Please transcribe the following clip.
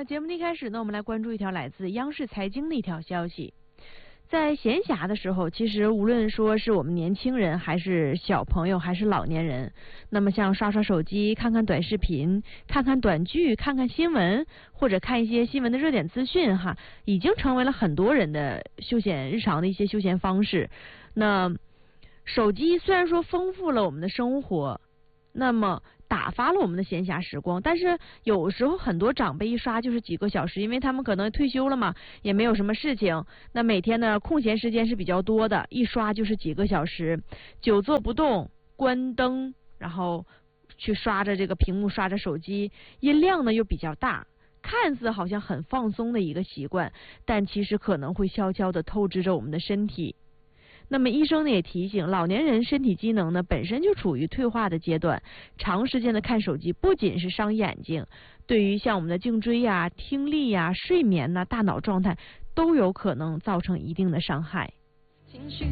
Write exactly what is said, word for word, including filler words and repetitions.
节目的一开始呢，我们来关注一条来自央视财经的一条消息。在闲暇的时候，其实无论说是我们年轻人还是小朋友还是老年人，那么像刷刷手机、看看短视频、看看短剧、看看新闻，或者看一些新闻的热点资讯哈，已经成为了很多人的休闲日常的一些休闲方式。那手机虽然说丰富了我们的生活，那么打发了我们的闲暇时光，但是有时候很多长辈一刷就是几个小时，因为他们可能退休了嘛，也没有什么事情，那每天的空闲时间是比较多的，一刷就是几个小时，久坐不动，关灯，然后去刷着这个屏幕，刷着手机，音量呢又比较大，看似好像很放松的一个习惯，但其实可能会悄悄地透支着我们的身体。那么医生呢也提醒，老年人身体机能呢本身就处于退化的阶段，长时间的看手机不仅是伤眼睛，对于像我们的颈椎呀、听力呀、睡眠呐、大脑状态都有可能造成一定的伤害。